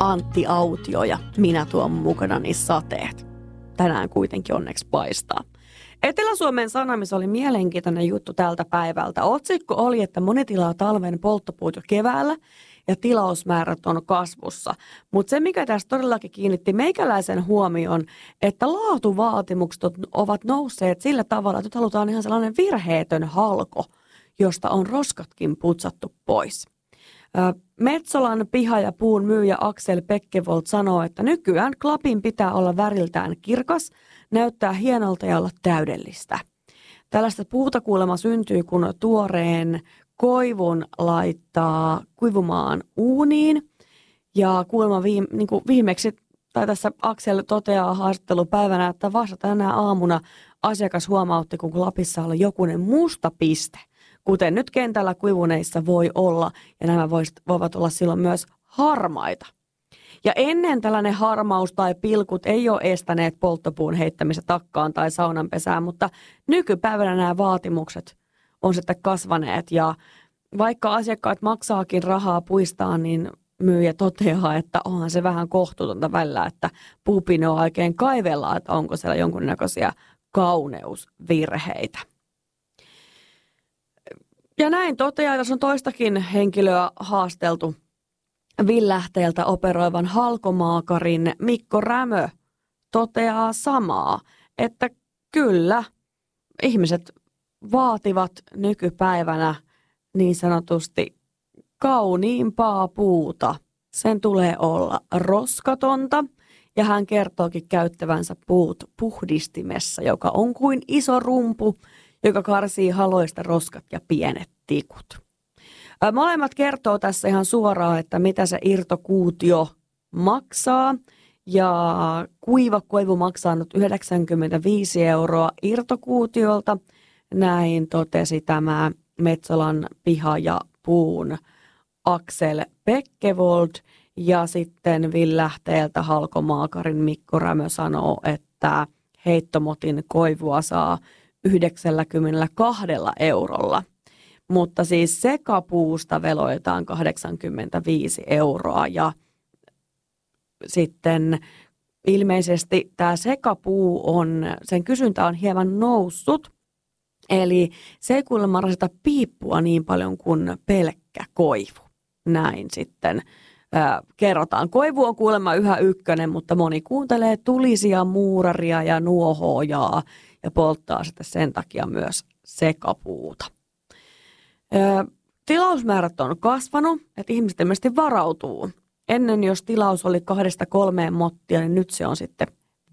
Antti Autio ja minä tuon mukanani sateet. Tänään kuitenkin onneksi paistaa. Etelä-Suomen Sanomissa oli mielenkiintoinen juttu tältä päivältä. Otsikko oli, että moni tilaa talven polttopuut jo keväällä ja tilausmäärät on kasvussa. Mutta se, mikä tässä todellakin kiinnitti meikäläisen huomioon, että laatuvaatimukset ovat nousseet sillä tavalla, että nyt halutaan ihan sellainen virheetön halko, josta on roskatkin putsattu pois. Metsolan piha- ja puun myyjä Axel Pekkevold sanoo, että nykyään klapin pitää olla väriltään kirkas, näyttää hienolta ja olla täydellistä. Tällaista puuta kuulemma syntyy, kun tuoreen koivun laittaa kuivumaan uuniin. Ja kuulemma viimeksi, tai tässä Axel toteaa haastattelupäivänä, että vasta tänä aamuna asiakas huomautti, kun klapissa oli jokunen musta piste. Kuten nyt kentällä kuivuneissa voi olla, ja nämä voivat olla silloin myös harmaita. Ja ennen tällainen harmaus tai pilkut ei ole estäneet polttopuun heittämistä takkaan tai saunanpesään, mutta nykypäivänä nämä vaatimukset on sitten kasvaneet. Ja vaikka asiakkaat maksaakin rahaa puistaan, niin myyjä toteaa, että onhan se vähän kohtuutonta välillä, että puupinoa oikein kaivellaan, että onko siellä jonkunnäköisiä kauneusvirheitä. Ja näin toteaa, tässä on toistakin henkilöä haasteltu. Villähteeltä operoivan halkomaakarin Mikko Rämö toteaa samaa, että kyllä ihmiset vaativat nykypäivänä niin sanotusti kauniimpaa puuta. Sen tulee olla roskatonta ja hän kertookin käyttävänsä puut puhdistimessa, joka on kuin iso rumpu, joka karsii haloista roskat ja pienet tikut. Molemmat kertoo tässä ihan suoraan, että mitä se irtokuutio maksaa. Ja kuiva koivu maksaa nyt 95 € irtokuutiolta. Näin totesi tämä Metsolan piha- ja puun Axel Pekkevold. Ja sitten Villähteeltä halkomaakarin Mikko Rämö sanoo, että heittomotin koivua saa 92 €. Mutta siis sekapuusta veloitetaan 85 € ja sitten ilmeisesti tämä sekapuu sen kysyntä on hieman noussut, eli se ei kuulemma rasita piippua niin paljon kuin pelkkä koivu. Näin sitten kerrotaan. Koivu on kuulemma yhä ykkönen, mutta moni kuuntelee tulisia, muuraria ja nuohoojaa ja polttaa sitten sen takia myös sekapuuta. Tilausmäärät on kasvanut, että ihmiset ilmeisesti varautuu. Ennen jos tilaus oli 2-3 mottia, niin nyt se on sitten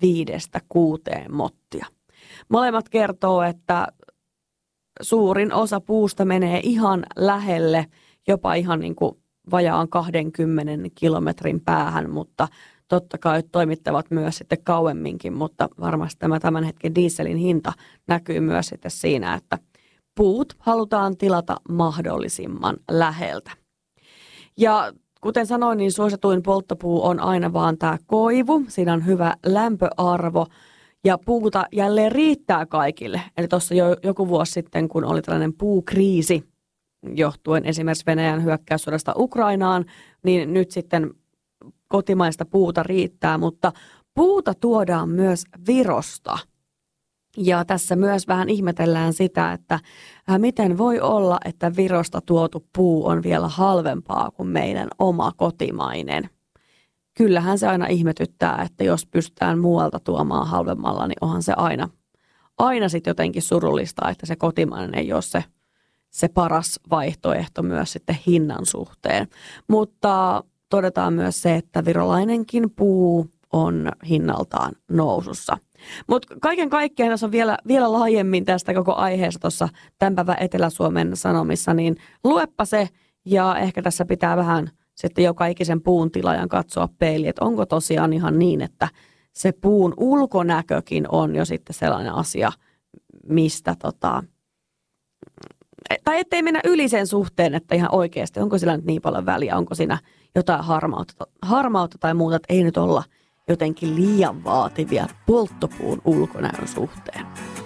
5-6 mottia. Molemmat kertoo, että suurin osa puusta menee ihan lähelle, jopa ihan niin kuin vajaan 20 kilometrin päähän, mutta totta kai toimittavat myös sitten kauemminkin, mutta varmasti tämä tämän hetken dieselin hinta näkyy myös sitten siinä, että puut halutaan tilata mahdollisimman läheltä. Ja kuten sanoin, niin suosituin polttopuu on aina vaan tämä koivu. Siinä on hyvä lämpöarvo ja puuta jälleen riittää kaikille. Eli tuossa jo joku vuosi sitten, kun oli tällainen puukriisi johtuen esimerkiksi Venäjän hyökkäyssodasta Ukrainaan, niin nyt sitten kotimaista puuta riittää, mutta puuta tuodaan myös Virosta. Ja tässä myös vähän ihmetellään sitä, että miten voi olla, että Virosta tuotu puu on vielä halvempaa kuin meidän oma kotimainen. Kyllähän se aina ihmetyttää, että jos pystytään muualta tuomaan halvemmalla, niin onhan se aina sitten jotenkin surullista, että se kotimainen ei ole se paras vaihtoehto myös sitten hinnan suhteen. Mutta todetaan myös se, että virolainenkin puu on hinnaltaan nousussa. Mutta kaiken kaikkiaan, jos on vielä laajemmin tästä koko aiheesta tuossa tämän päivän Etelä-Suomen Sanomissa, niin luepa se ja ehkä tässä pitää vähän sitten joka ikisen puun tilaajan katsoa peiliin, että onko tosiaan ihan niin, että se puun ulkonäkökin on jo sitten sellainen asia, mistä tai ettei mennä yli sen suhteen, että ihan oikeasti, onko sillä nyt niin paljon väliä, onko siinä jotain harmautta tai muuta, että ei nyt olla jotenkin liian vaativia polttopuun ulkonäön suhteen.